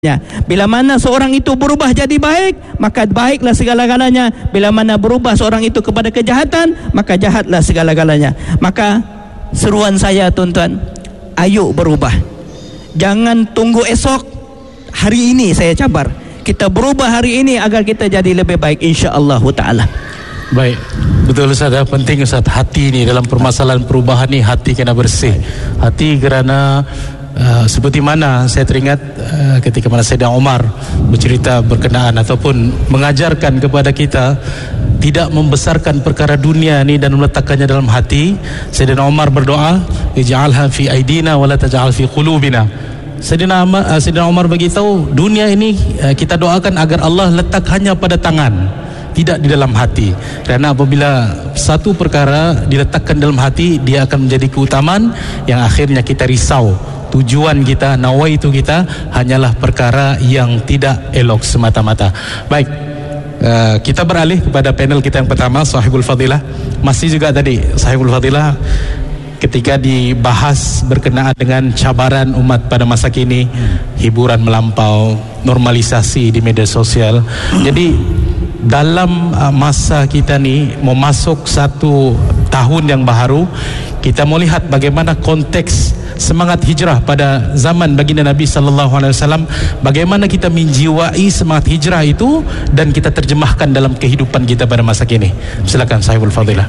Bila mana seorang itu berubah jadi baik, maka baiklah segala-galanya. Bila mana berubah seorang itu kepada kejahatan, maka jahatlah segala-galanya. Maka seruan saya tuan-tuan, ayo berubah. Jangan tunggu esok, hari ini saya cabar. Kita berubah hari ini agar kita jadi lebih baik, insya-Allah ta'ala. Baik, betul Ustaz, penting Ustaz, hati ni dalam permasalahan perubahan ni, hati kena bersih. Hati kerana seperti mana saya teringat ketika mana Sayyidina Umar bercerita berkenaan ataupun mengajarkan kepada kita tidak membesarkan perkara dunia ni dan meletakkannya dalam hati. Sayyidina Umar berdoa, ij'alha fi aidina wa la taj'al fi qulubina. Sayyidina Umar beritahu, dunia ini kita doakan agar Allah letak hanya pada tangan, tidak di dalam hati. Kerana apabila satu perkara diletakkan dalam hati, dia akan menjadi keutamaan yang akhirnya kita risau. Tujuan kita, nawaitu kita hanyalah perkara yang tidak elok semata-mata. Baik, kita beralih kepada panel kita yang pertama, Sahibul Fadilah. Masih juga tadi Sahibul Fadilah ketika dibahas berkenaan dengan cabaran umat pada masa kini, hiburan melampau, normalisasi di media sosial. Jadi dalam masa kita ni memasuk satu tahun yang baru, kita mau lihat bagaimana konteks semangat hijrah pada zaman baginda Nabi sallallahu alaihi wasallam, bagaimana kita menjiwai semangat hijrah itu dan kita terjemahkan dalam kehidupan kita pada masa kini. Silakan Sahibul Fadilah.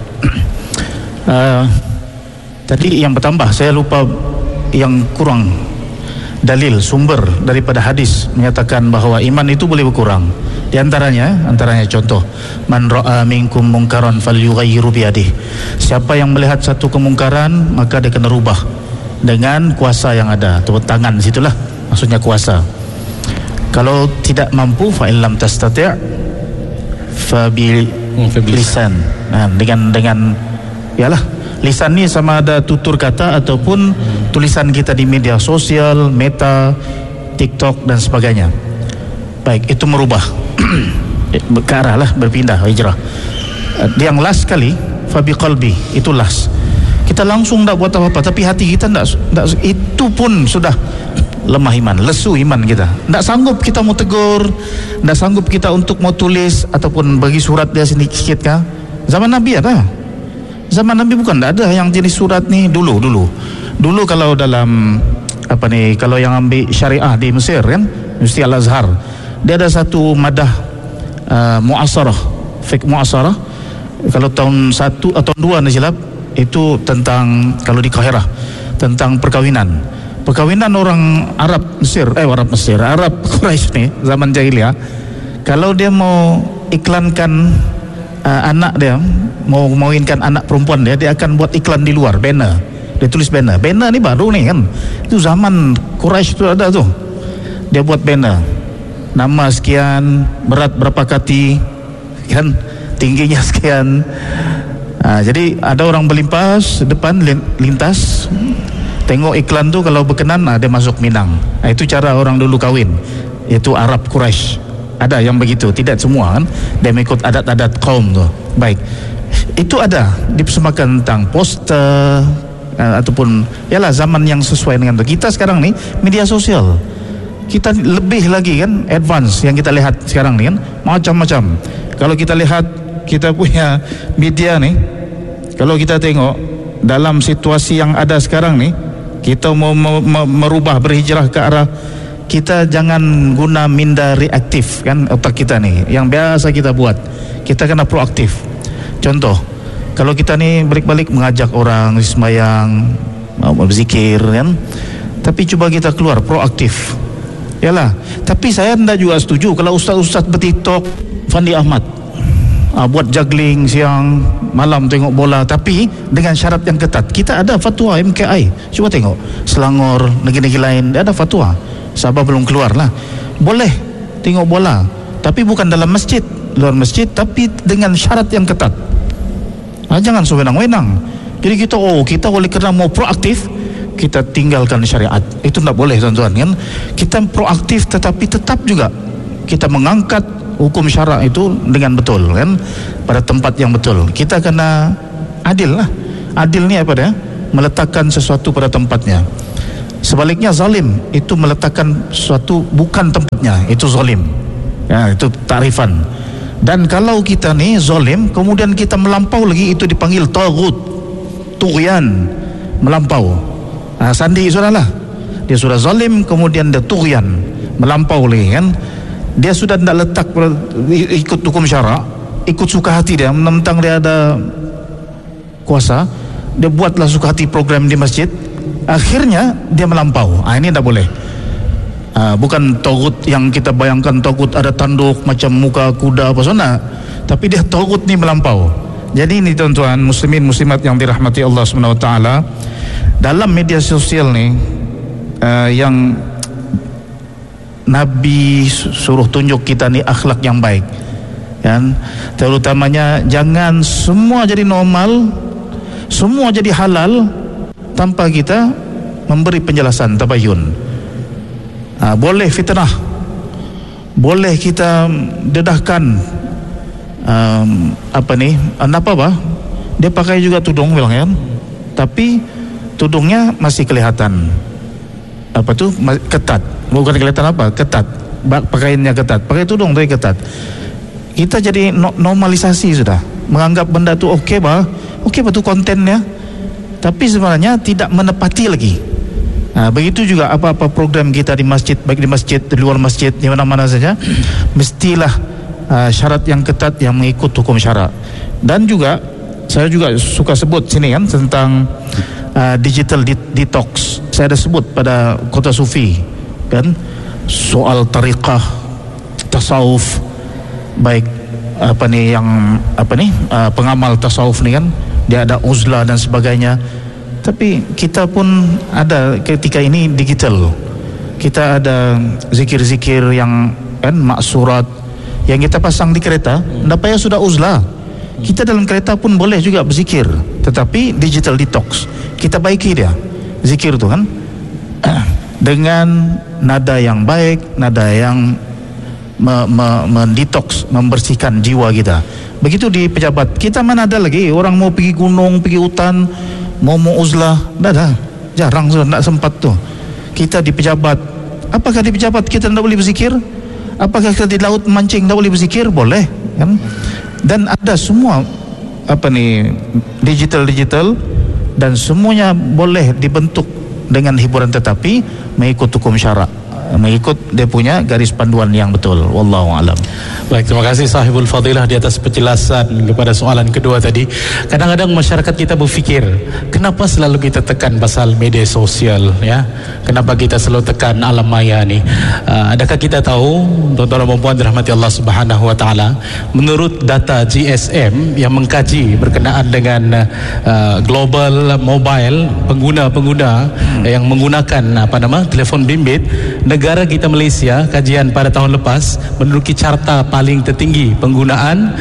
Tadi yang bertambah, saya lupa yang kurang dalil sumber daripada hadis menyatakan bahawa iman itu boleh berkurang. Di antaranya contoh, man ra'a minkum munkaran falyughayyiru biyadihi. Siapa yang melihat satu kemungkaran, maka dia kena rubah dengan kuasa yang ada, atau tangan, situlah maksudnya kuasa. Kalau tidak mampu, fa in lam tastati' fa bil lisan. Nah, dengan yalah, lisan ni sama ada tutur kata ataupun tulisan kita di media sosial, Meta, TikTok dan sebagainya. Baik, itu merubah ke arah lah, berpindah hijrah. Yang last kali, fa bi qalbi, itu last. Kita langsung tak buat apa-apa, tapi hati kita tak, itu pun sudah lemah iman, lesu iman kita. Tak sanggup kita mau tegur, tak sanggup kita untuk mau tulis ataupun bagi surat dia sedikit kah? Zaman Nabi ada. Zaman Nabi bukan, tak ada yang jenis surat ni dulu kalau dalam kalau yang ambil syariah di Mesir kan, Universiti Al-Azhar, dia ada satu madah muasarah, fiqh muasarah. Kalau tahun 1 atau 2 nak silap, itu tentang, kalau di Kahirah, tentang perkawinan orang Arab Quraisy ni zaman jahiliyah. Kalau dia mau iklankan anak dia, mau mawinkan anak perempuan dia akan buat iklan di luar, banner. Dia tulis banner ni baru ni kan, itu zaman Quraisy tu ada tu. Dia buat banner, nama sekian, berat berapa kati kan, tingginya sekian. Jadi ada orang berlimpas depan, lintas, tengok iklan tu, kalau berkenan dia masuk Minang. Itu cara orang dulu kahwin, itu Arab Quraisy. Ada yang begitu, tidak semua kan, dia mengikut adat-adat kaum tu. Baik, itu ada dipersembahkan tentang poster ataupun yalah zaman yang sesuai dengan itu. Kita sekarang ni media sosial, kita lebih lagi kan advance yang kita lihat sekarang ni kan, macam-macam. Kalau kita lihat kita punya media ni, kalau kita tengok dalam situasi yang ada sekarang ni, kita mau merubah, berhijrah ke arah, kita jangan guna minda reaktif kan, otak kita ni yang biasa kita buat, kita kena proaktif. Contoh, kalau kita ni balik-balik mengajak orang sembahyang, berzikir kan, tapi cuba kita keluar proaktif. Yalah, tapi saya tidak juga setuju kalau ustaz-ustaz bertiktok, Fandi Ahmad buat juggling siang malam tengok bola, tapi dengan syarat yang ketat. Kita ada fatwa MKI, cuba tengok Selangor, negeri-negeri lain dia ada fatwa. Sabah belum keluar lah, boleh tengok bola tapi bukan dalam masjid, luar masjid, tapi dengan syarat yang ketat. Jangan sewenang-wenang. Jadi kita oleh kerana mau proaktif, kita tinggalkan syariat. Itu tidak boleh tuan-tuan kan. Kita proaktif tetapi tetap juga kita mengangkat hukum syarak itu dengan betul kan, pada tempat yang betul. Kita kena adil lah. Adil ni apa dia? Meletakkan sesuatu pada tempatnya. Sebaliknya zalim itu meletakkan sesuatu bukan tempatnya, itu zalim. Ya, itu takrifan. Dan kalau kita ni zalim kemudian kita melampau lagi, itu dipanggil taghut, tughyan, melampau. Sandi sudahlah. Dia sudah zalim kemudian dia tughyan, melampau lagi kan. Dia sudah tidak letak ikut hukum syarak, ikut suka hati dia, mentang dia ada kuasa, dia buatlah suka hati program di masjid, akhirnya dia melampau. Ini tidak boleh. Bukan tagut yang kita bayangkan, tagut ada tanduk macam muka kuda apa sana, tapi dia tagut ni melampau. Jadi ini tuan-tuan muslimin muslimat yang dirahmati Allah SWT, dalam media sosial ni yang Nabi suruh tunjuk kita ni akhlak yang baik kan, terutamanya jangan semua jadi normal, semua jadi halal tanpa kita memberi penjelasan tabayun. Boleh fitnah, boleh kita dedahkan apa dia pakai juga tudung bilang kan, tapi tudungnya masih kelihatan ketat, bukan kelihatan ketat, pakaiannya ketat, pakai tudung tapi ketat. Kita jadi normalisasi sudah, menganggap benda tu okey tu kontennya, tapi sebenarnya tidak menepati lagi. Begitu juga apa-apa program kita di masjid, baik di masjid, di luar masjid, di mana-mana saja, mestilah syarat yang ketat yang mengikut hukum syarak. Dan juga saya juga suka sebut sini kan tentang digital detox. Saya ada sebut pada Kota Sufi kan, soal tariqah, tasawuf, baik pengamal tasawuf ni kan, dia ada uzlah dan sebagainya. Tapi kita pun ada ketika ini digital. Kita ada zikir-zikir yang kan maksurat yang kita pasang di kereta, ndak payah sudah uzlah. Kita dalam kereta pun boleh juga berzikir, tetapi digital detox. Kita baiki dia zikir tu kan dengan nada yang baik, nada yang mendetox, membersihkan jiwa kita. Begitu di pejabat kita, mana ada lagi orang mau pergi gunung, pergi hutan, mau uzlah, dah jarang sudah, tak sempat tu. Kita di pejabat, apakah di pejabat kita tidak boleh berzikir? Apakah kita di laut mancing tidak boleh berzikir? Boleh kan? Dan ada semua digital dan semuanya boleh dibentuk dengan hiburan, tetapi mengikut hukum syarak, mengikut dia punya garis panduan yang betul. Wallahu alam. Baik, terima kasih sahibul fadilah di atas penjelasan kepada soalan kedua tadi. Kadang-kadang masyarakat kita berfikir, kenapa selalu kita tekan pasal media sosial ya? Kenapa kita selalu tekan alam maya ni? Adakah kita tahu, tuan-tuan dan puan-puan dirahmati Allah Subhanahu wa taala, menurut data GSM yang mengkaji berkenaan dengan global mobile, pengguna-pengguna yang menggunakan telefon bimbit, negara kita Malaysia, kajian pada tahun lepas, menduduki carta paling tertinggi penggunaan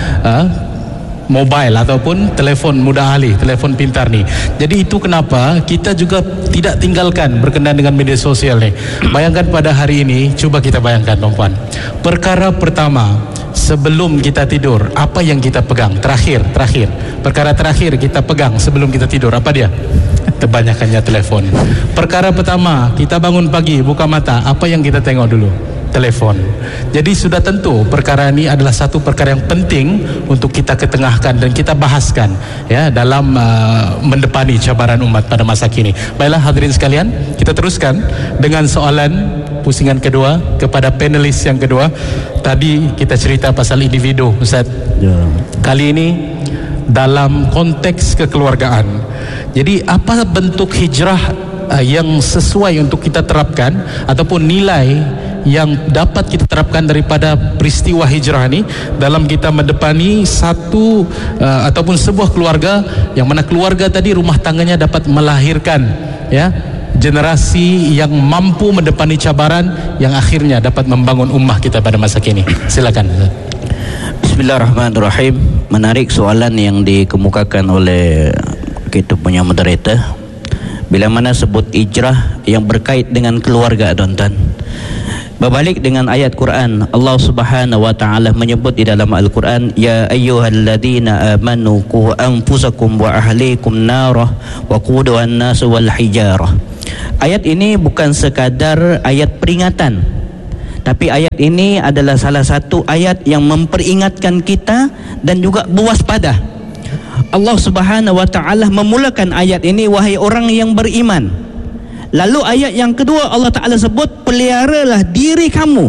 mobile ataupun telefon mudah alih, telefon pintar ni. Jadi itu kenapa kita juga tidak tinggalkan berkenaan dengan media sosial ni. Bayangkan pada hari ini, cuba kita bayangkan tuan-puan, perkara pertama sebelum kita tidur, apa yang kita pegang? Terakhir, perkara terakhir kita pegang sebelum kita tidur, apa dia? Kebanyakannya telefon. Perkara pertama, kita bangun pagi, buka mata, apa yang kita tengok dulu? Telefon. Jadi sudah tentu perkara ini adalah satu perkara yang penting untuk kita ketengahkan dan kita bahaskan ya dalam mendepani cabaran umat pada masa kini. Baiklah hadirin sekalian, kita teruskan dengan soalan pusingan kedua kepada panelis yang kedua. Tadi kita cerita pasal individu, Ustaz. Ya. Kali ini dalam konteks kekeluargaan. Jadi apa bentuk hijrah yang sesuai untuk kita terapkan ataupun nilai yang dapat kita terapkan daripada peristiwa hijrah ini dalam kita mendepani satu ataupun sebuah keluarga, yang mana keluarga tadi rumah tangganya dapat melahirkan ya generasi yang mampu mendepani cabaran yang akhirnya dapat membangun ummah kita pada masa kini. Silakan. Bismillahirrahmanirrahim. Menarik soalan yang dikemukakan oleh kita punya moderator. Bila mana sebut hijrah yang berkait dengan keluarga, tuan-tuan. Berbalik dengan ayat Quran, Allah Subhanahu wa taala menyebut di dalam Al-Quran, ya ayyuhalladzina amanu qu anfusakum wa ahlikum narah wa quduha an-nas wal hijarah. Ayat ini bukan sekadar ayat peringatan, tapi ayat ini adalah salah satu ayat yang memperingatkan kita dan juga berwaspada. Allah Subhanahu wa taala memulakan ayat ini, wahai orang yang beriman. Lalu ayat yang kedua Allah Ta'ala sebut, peliharalah diri kamu,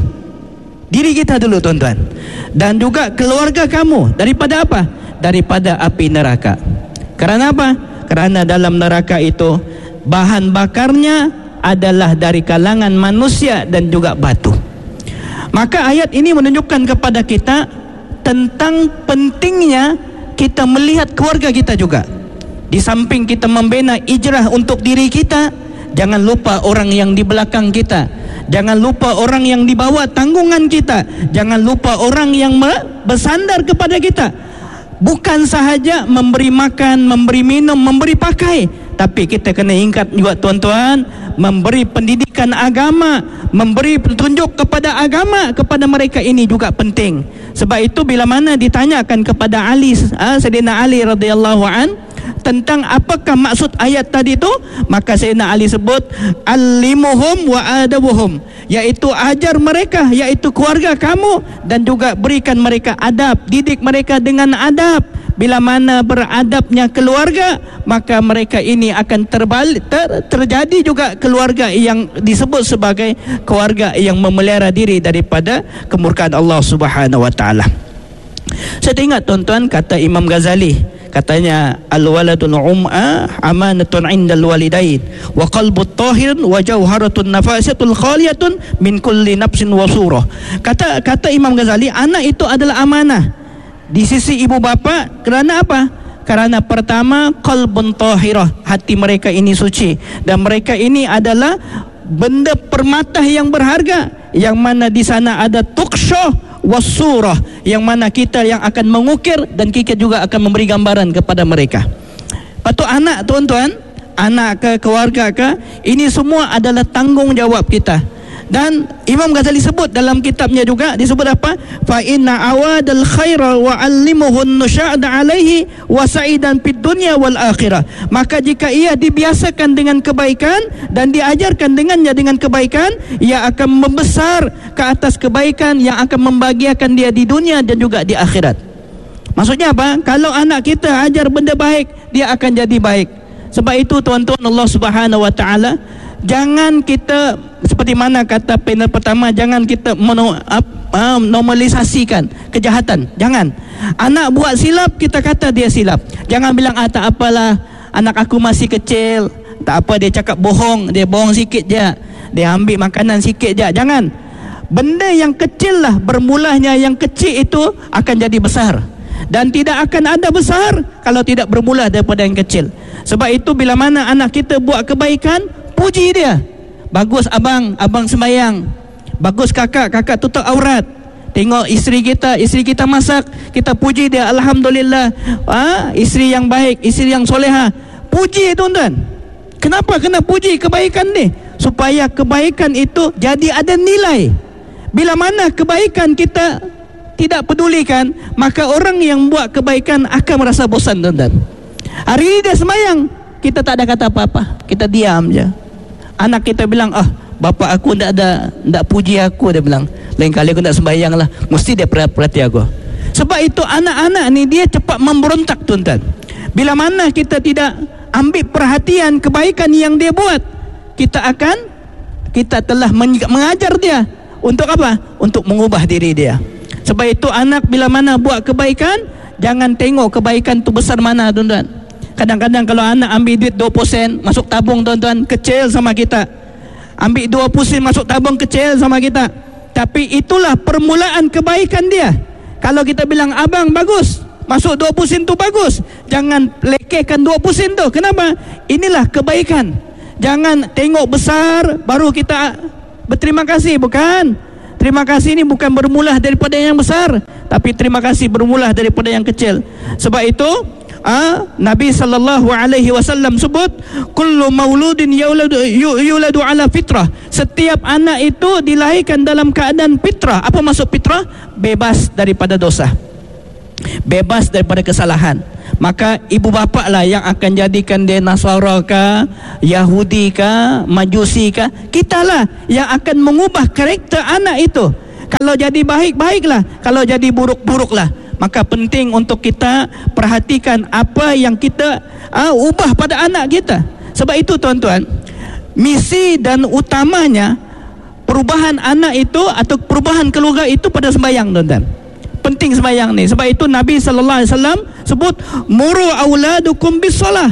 diri kita dulu tuan-tuan, dan juga keluarga kamu daripada apa? Daripada api neraka. Kerana apa? Kerana dalam neraka itu bahan bakarnya adalah dari kalangan manusia dan juga batu. Maka ayat ini menunjukkan kepada kita tentang pentingnya kita melihat keluarga kita juga. Di samping kita membina hijrah untuk diri kita, jangan lupa orang yang di belakang kita. Jangan lupa orang yang di bawah tanggungan kita. Jangan lupa orang yang bersandar kepada kita. Bukan sahaja memberi makan, memberi minum, memberi pakai, tapi kita kena ingat juga tuan-tuan, memberi pendidikan agama, memberi petunjuk kepada agama kepada mereka ini juga penting. Sebab itu bila mana ditanyakan kepada Ali, Sayyidina Ali radhiyallahu an, tentang apakah maksud ayat tadi tu, maka Sayyidina Ali sebut alimuhum wa adabuhum, iaitu ajar mereka, iaitu keluarga kamu, dan juga berikan mereka adab, didik mereka dengan adab. Bila mana beradabnya keluarga, maka mereka ini akan terjadi juga keluarga yang disebut sebagai keluarga yang memelihara diri daripada kemurkaan Allah Subhanahu wa taala. Saya ingat tuan-tuan kata Imam Ghazali, katanya al-waladul amanatun 'indal walidain wa qalbut tahir wa jawharatun nafasatul khaliyatun min kulli nafsin wa surah. Kata Imam Ghazali, anak itu adalah amanah di sisi ibu bapa. Kerana apa? Kerana pertama, qalbun tahirah, hati mereka ini suci, dan mereka ini adalah benda permata yang berharga, yang mana di sana ada tuqsyah wasurah, yang mana kita yang akan mengukir dan kita juga akan memberi gambaran kepada mereka. Patut anak tuan-tuan, anak ke keluarga ke, ini semua adalah tanggungjawab kita. Dan Imam Ghazali sebut dalam kitabnya juga, disebut apa? Fa inna awadal khaira wa 'allimuhun nusya'da 'alaihi wa sa'idan fid dunya wal akhirah. Maka jika ia dibiasakan dengan kebaikan dan diajarkan dengannya dengan kebaikan, ia akan membesar ke atas kebaikan yang akan membahagiakan dia di dunia dan juga di akhirat. Maksudnya apa? Kalau anak kita ajar benda baik, dia akan jadi baik. Sebab itu tuan-tuan, Allah Subhanahu wa taala, jangan kita seperti mana kata panel pertama, jangan kita normalisasikan kejahatan. Jangan. Anak buat silap, kita kata dia silap. Jangan bilang tak apalah, anak aku masih kecil, tak apa, dia cakap bohong, dia bohong sikit je, dia ambil makanan sikit je. Jangan. Benda yang kecil lah, bermulanya yang kecil itu akan jadi besar, dan tidak akan ada besar kalau tidak bermula daripada yang kecil. Sebab itu bila mana anak kita buat kebaikan, puji dia. Bagus abang sembahyang. Bagus kakak tutup aurat. Tengok isteri kita masak, kita puji dia, alhamdulillah. Isteri yang baik, isteri yang soleha. Puji tuan-tuan. Kenapa kena puji kebaikan ni? Supaya kebaikan itu jadi ada nilai. Bila mana kebaikan kita tidak pedulikan, maka orang yang buat kebaikan akan merasa bosan tuan-tuan. Hari ini dia sembahyang, kita tak ada kata apa-apa, kita diam je. Anak kita bilang, bapa aku tak puji aku, dia bilang, lain kali aku tak sembahyang lah, mesti dia perhati aku. Sebab itu anak-anak ni dia cepat memberontak tuan-tuan. Bila mana kita tidak ambil perhatian kebaikan yang dia buat, kita telah mengajar dia untuk apa? Untuk mengubah diri dia. Sebab itu anak bila mana buat kebaikan, jangan tengok kebaikan tu besar mana tuan-tuan. Kadang-kadang kalau anak ambil duit 20% masuk tabung tuan-tuan, kecil sama kita. Ambil 20% masuk tabung, kecil sama kita. Tapi itulah permulaan kebaikan dia. Kalau kita bilang, abang bagus, masuk 20% tu bagus, jangan lekehkan 20% tu. Kenapa? Inilah kebaikan. Jangan tengok besar baru kita berterima kasih. Bukan. Terima kasih ini bukan bermula daripada yang besar, tapi terima kasih bermula daripada yang kecil. Sebab itu Nabi sallallahu alaihi wasallam sebut kullu mauludin yuladu ala fitrah. Setiap anak itu dilahirkan dalam keadaan fitrah. Apa maksud fitrah? Bebas daripada dosa, bebas daripada kesalahan. Maka ibu bapa lah yang akan jadikan dia Nasara ke, Yahudi ke, Majusi ke. Kita lah yang akan mengubah karakter anak itu. Kalau jadi baik, baiklah. Kalau jadi buruk, buruklah. Maka penting untuk kita perhatikan apa yang kita ubah pada anak kita. Sebab itu tuan-tuan, misi dan utamanya perubahan anak itu atau perubahan keluarga itu pada sembahyang, tuan-tuan. Penting sembahyang ni. Sebab itu Nabi sallallahu alaihi wasallam sebut muru auladukum bis-shalah.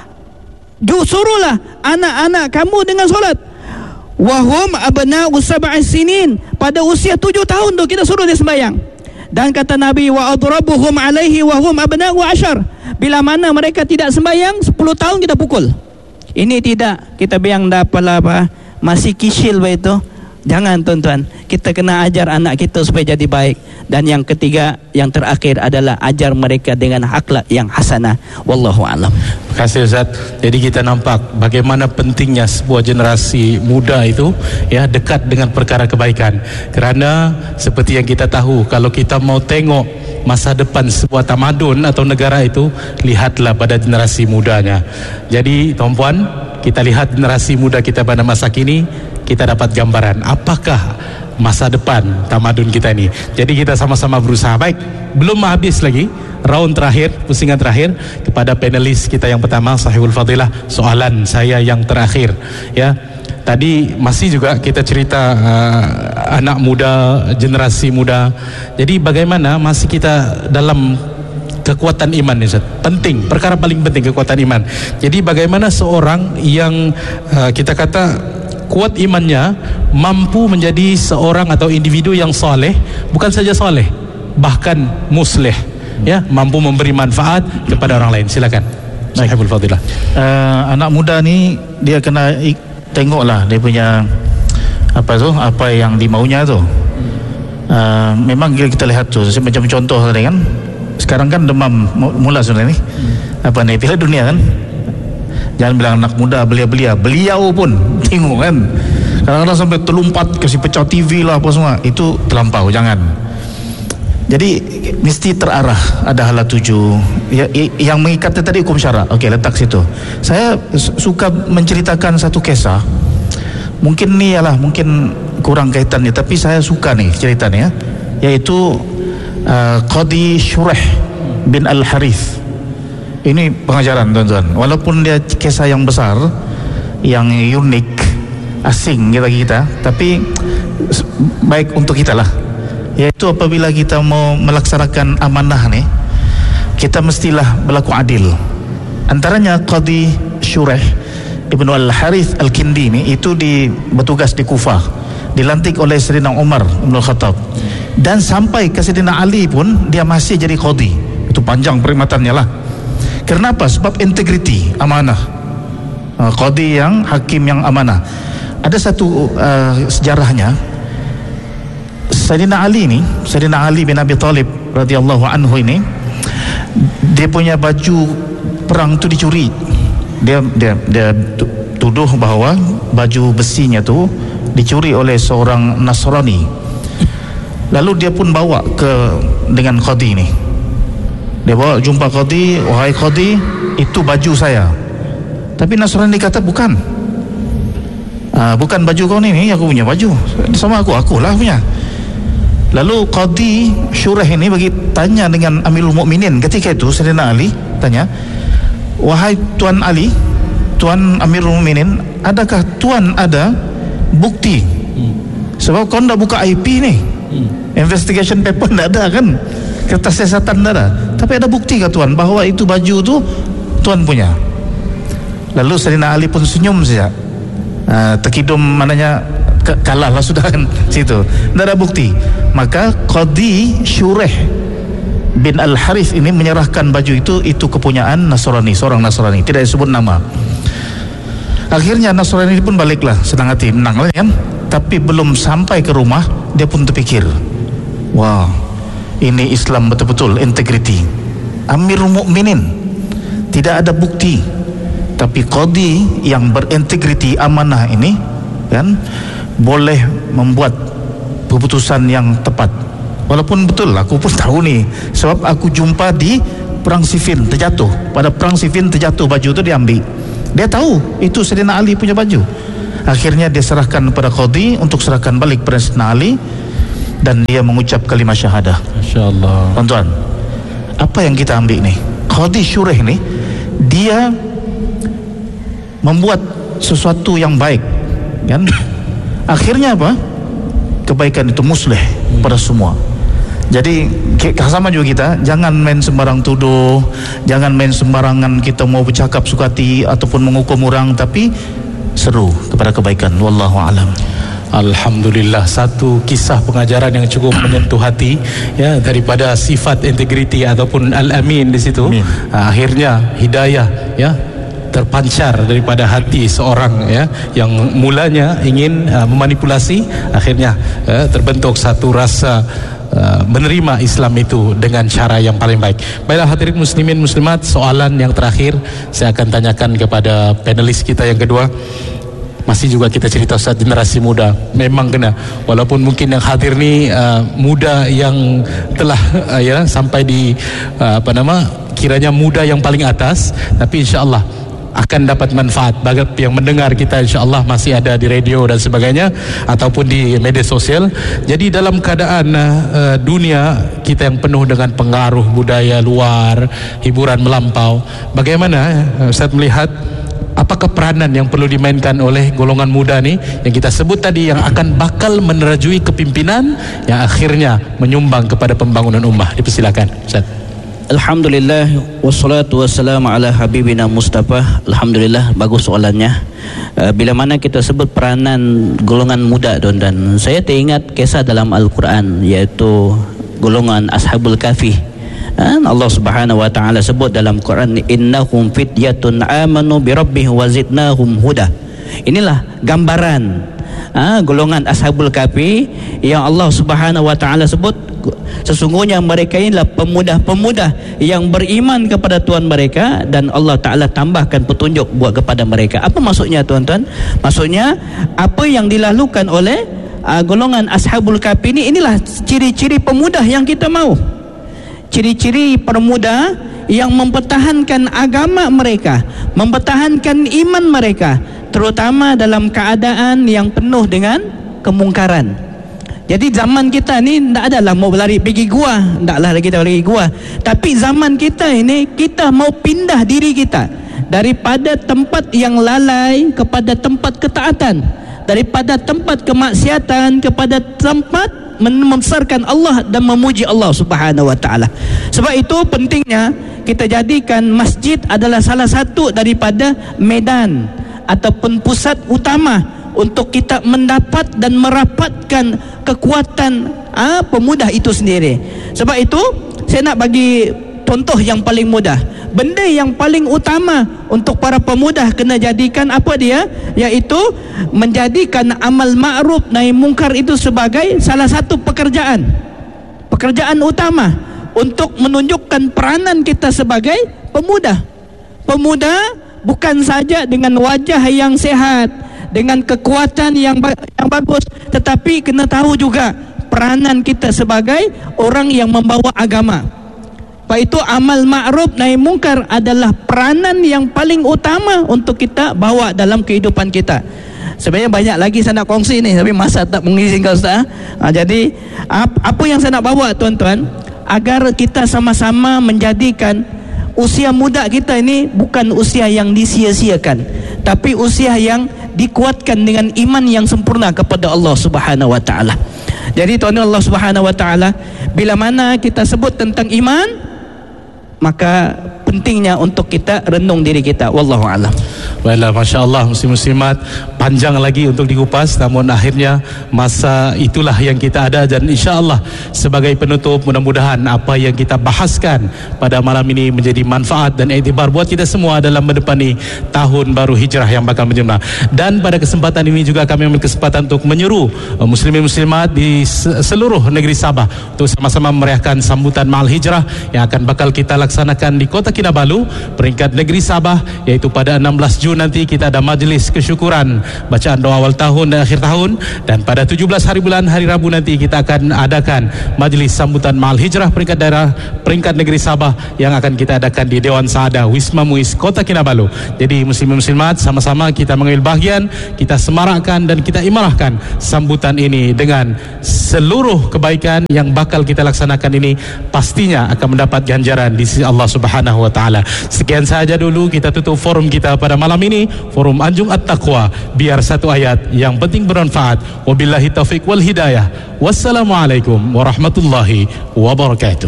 Suruhlah anak-anak kamu dengan solat. Wahum abna'u sab'i sinin. Pada usia 7 tahun tu kita suruh dia sembahyang. Dan kata Nabi wa adrabuhum alaihi wa hum abna'u 10. Bila mana mereka tidak sembahyang 10 tahun kita pukul. Ini tidak, kita biang dah apa masih kisil begitu. Jangan tuan-tuan, kita kena ajar anak kita supaya jadi baik. Dan yang ketiga, yang terakhir adalah ajar mereka dengan akhlak yang hasanah. Wallahu a'lam. Terima kasih Ustaz. Jadi kita nampak bagaimana pentingnya sebuah generasi muda itu ya dekat dengan perkara kebaikan. Kerana seperti yang kita tahu, kalau kita mau tengok masa depan sebuah tamadun atau negara itu, lihatlah pada generasi mudanya. Jadi tuan-puan, kita lihat generasi muda kita pada masa kini, kita dapat gambaran apakah masa depan tamadun kita ini. Jadi kita sama-sama berusaha. Baik, belum habis lagi round terakhir, pusingan terakhir kepada panelis kita yang pertama, Sahibul Fadilah. Soalan saya yang terakhir ya. Tadi masih juga kita cerita anak muda, generasi muda. Jadi bagaimana masih kita dalam kekuatan iman ni, Ustaz? Penting, perkara paling penting kekuatan iman. Jadi bagaimana seorang yang kita kata kuat imannya mampu menjadi seorang atau individu yang soleh, bukan saja soleh, bahkan musleh, ya, mampu memberi manfaat kepada orang lain. Silakan Sahibul Fadilah. Anak muda ni dia kena tengoklah dia punya apa yang dimaunya tu. Memang kita lihat tu macam contoh tadi kan, sekarang kan demam mula sebenarnya ni Piala Dunia kan. Jangan bilang anak muda belia-belia, beliau pun tengok kan, kadang-kadang sampai terlumpat kasih pecah TV lah apa semua. Itu terlampau, jangan. Jadi mesti terarah, ada hala tuju yang mengikatnya tadi hukum syarak. Okey, letak situ. Saya suka menceritakan satu kisah. Mungkin ni ialah mungkin kurang kaitannya, tapi saya suka nih ceritanya, yaitu Qadi Shureh bin Al-Harith. Ini pengajaran tuan-tuan. Walaupun dia kisah yang besar, yang unik, asing bagi kita, tapi baik untuk kita lah. Yaitu apabila kita mau melaksanakan amanah ni, kita mestilah berlaku adil. Antaranya Qadi Shureh Ibn Al-Harith Al-Kindi ni itu bertugas di Kufah, dilantik oleh Sayyidina Umar Ibn Al-Khattab, dan sampai ke Sayyidina Ali pun dia masih jadi Qadi. Itu panjang perkhidmatannya lah. Kenapa? Sebab integriti, amanah. Qadi yang hakim yang amanah. Ada satu sejarahnya. Sayyidina Ali bin Abi Talib radhiyallahu anhu ini, dia punya baju perang tu dicuri. Dia tuduh bahawa baju besinya tu dicuri oleh seorang Nasrani. Lalu dia pun bawa dengan Qadi ni. Dia bawa jumpa Qadi, wahai Qadi, itu baju saya. Tapi Nasrani kata bukan. Bukan baju kau ni aku punya baju. Sama akulah punya. Lalu Qadi Shureh ini bagi tanya dengan Amirul Mukminin ketika itu, Sayyidina Ali tanya, wahai Tuan Ali, Tuan Amirul Mukminin, adakah Tuan ada bukti? Sebab kau dah buka IP ni, investigation paper tak ada kan, kertas siasatan tak ada, tapi ada bukti ke Tuan bahawa itu baju tu Tuan punya? Lalu Sayyidina Ali pun senyum saja, terkidum, maknanya kalah lah sudah kan situ, tak ada bukti. Maka Qadi Shureh bin Al-Harith ini menyerahkan baju itu kepunyaan Nasrani, seorang Nasrani, tidak disebut nama. Akhirnya Nasrani pun baliklah senang hati, menang lah kan. Tapi belum sampai ke rumah, dia pun terfikir, wah, ini Islam betul-betul integriti. Amirul Mukminin tidak ada bukti, tapi qadi yang berintegriti, amanah ini kan boleh membuat keputusan yang tepat. Walaupun betul aku pun tahu ni, sebab aku jumpa di perang Siffin terjatuh. Pada perang Siffin terjatuh, baju tu diambil. Dia tahu itu Sayyidina Ali punya baju. Akhirnya dia serahkan kepada qadi untuk serahkan balik kepada Sayyidina Ali, dan dia mengucap kalimah syahadah. Masya-Allah. Tuan-tuan, apa yang kita ambil ni? Qadi Syurih ni dia membuat sesuatu yang baik, kan? Akhirnya apa? Kebaikan itu muslih pada semua. Jadi sama juga kita, jangan main sembarang tuduh, jangan main sembarangan kita mau bercakap sukati ataupun menghukum orang, tapi seru kepada kebaikan. Wallahu alam. Alhamdulillah, satu kisah pengajaran yang cukup menyentuh hati ya, daripada sifat integriti ataupun al-amin di situ. Akhirnya hidayah ya terpancar daripada hati seorang ya yang mulanya ingin memanipulasi, akhirnya terbentuk satu rasa menerima Islam itu dengan cara yang paling baik. Baiklah hadirin muslimin muslimat, soalan yang terakhir saya akan tanyakan kepada panelis kita yang kedua. Masih juga kita cerita Ustaz, generasi muda memang kena, walaupun mungkin yang hadir ni muda yang telah ya sampai di kiranya muda yang paling atas, tapi insya-Allah akan dapat manfaat bagi yang mendengar kita, insya-Allah masih ada di radio dan sebagainya ataupun di media sosial. Jadi dalam keadaan dunia kita yang penuh dengan pengaruh budaya luar, hiburan melampau, bagaimana Ustaz melihat apakah peranan yang perlu dimainkan oleh golongan muda ni yang kita sebut tadi, yang akan bakal menerajui kepimpinan yang akhirnya menyumbang kepada pembangunan ummah? Dipersilakan Ustaz. Alhamdulillah, wassalatu wassalamu ala habibina Mustafa. Alhamdulillah, bagus soalannya. Bila mana kita sebut peranan golongan muda, dan saya teringat kisah dalam Al-Quran, iaitu golongan Ashabul Kahfi. Allah Subhanahu wa taala sebut dalam Quran, innahum fityatun amanu bi rabbihim wa zidnahum huda. Inilah gambaran golongan Ashabul Kahfi yang Allah Subhanahu wa taala sebut sesungguhnya mereka inilah pemuda-pemuda yang beriman kepada Tuhan mereka, dan Allah Ta'ala tambahkan petunjuk buat kepada mereka. Apa maksudnya tuan-tuan? Maksudnya apa yang dilakukan oleh golongan Ashabul Kahfi ini, inilah ciri-ciri pemuda yang kita mahu. Ciri-ciri pemuda yang mempertahankan agama mereka, mempertahankan iman mereka, terutama dalam keadaan yang penuh dengan kemungkaran. Jadi zaman kita ni tak adalah mau lari pergi gua, taklah kita pergi gua. Tapi zaman kita ini, kita mau pindah diri kita daripada tempat yang lalai kepada tempat ketaatan, daripada tempat kemaksiatan kepada tempat membesarkan Allah dan memuji Allah Subhanahu wa taala. Sebab itu pentingnya kita jadikan masjid adalah salah satu daripada medan ataupun pusat utama untuk kita mendapat dan merapatkan kekuatan pemuda itu sendiri. Sebab itu saya nak bagi contoh yang paling mudah. Benda yang paling utama untuk para pemuda kena jadikan apa dia? Iaitu menjadikan amal ma'ruf nahi mungkar itu sebagai salah satu pekerjaan utama untuk menunjukkan peranan kita sebagai pemuda. Pemuda bukan saja dengan wajah yang sehat, dengan kekuatan yang bagus, tetapi kena tahu juga peranan kita sebagai orang yang membawa agama. Sebab itu amal ma'ruf nahi mungkar adalah peranan yang paling utama untuk kita bawa dalam kehidupan kita. Sebenarnya banyak lagi saya nak kongsi ni, tapi masa tak mengizinkan Ustaz. Jadi apa yang saya nak bawa tuan-tuan, agar kita sama-sama menjadikan usia muda kita ini bukan usia yang disia-siakan, tapi usia yang dikuatkan dengan iman yang sempurna kepada Allah Subhanahu wa taala. Jadi tuan-tuan, Allah Subhanahu wa taala bila mana kita sebut tentang iman, maka pentingnya untuk kita renung diri kita. Wallahu a'lam. Baiklah, masya-Allah, muslim-muslimat, panjang lagi untuk dikupas, namun akhirnya masa itulah yang kita ada, dan insya-Allah sebagai penutup, mudah-mudahan apa yang kita bahaskan pada malam ini menjadi manfaat dan iktibar buat kita semua dalam mendepani tahun baru hijrah yang bakal menjemput. Dan pada kesempatan ini juga kami ambil kesempatan untuk menyeru muslimin muslimat di seluruh negeri Sabah untuk sama-sama meriahkan sambutan Ma'al Hijrah yang akan bakal kita laksanakan laksanakan di Kota Kinabalu, peringkat negeri Sabah, iaitu pada 16 Jun nanti kita ada majlis kesyukuran, bacaan doa awal tahun dan akhir tahun, dan pada 17 hari bulan hari Rabu nanti kita akan adakan majlis sambutan Ma'al Hijrah peringkat daerah, peringkat negeri Sabah yang akan kita adakan di Dewan Saada Wisma Muiz Kota Kinabalu. Jadi muslim-muslimat, sama-sama kita mengambil bahagian, kita semarakkan dan kita imarahkan sambutan ini dengan seluruh kebaikan yang bakal kita laksanakan ini, pastinya akan mendapat ganjaran di sisi Allah Subhanahu wa taala. Sekian saja dulu, kita tutup forum kita pada malam ini, forum Anjung At-Taqwa, biar satu ayat yang penting bermanfaat. Wabillahi taufiq wal hidayah. Wassalamualaikum warahmatullahi wabarakatuh.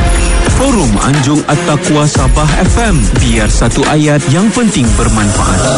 Forum Anjung At-Taqwa Sabah FM, biar satu ayat yang penting bermanfaat.